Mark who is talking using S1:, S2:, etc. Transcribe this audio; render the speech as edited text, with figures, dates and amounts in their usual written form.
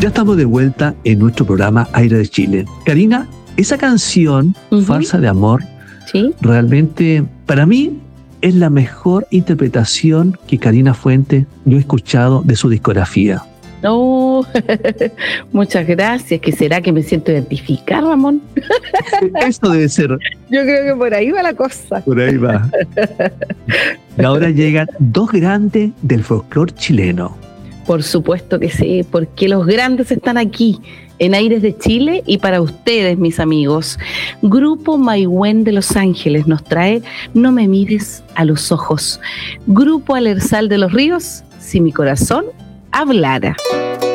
S1: Ya estamos de vuelta en nuestro programa Aire de Chile. Karina, esa canción, Farsa de Amor,
S2: ¿sí?
S1: Realmente para mí es la mejor interpretación que Karina Fuentes yo he escuchado de su discografía.
S2: Oh, muchas gracias. ¿Qué será que me siento identificada, Ramón?
S1: Eso debe ser.
S2: Yo creo que por ahí va la cosa.
S1: Por ahí va. Y ahora llegan dos grandes del folclore chileno.
S2: Por supuesto que sí, porque los grandes están aquí, en Aires de Chile, y para ustedes, mis amigos. Grupo Maigüen de Los Ángeles nos trae No me mires a los ojos. Grupo Alersal de los Ríos, Si mi corazón hablara.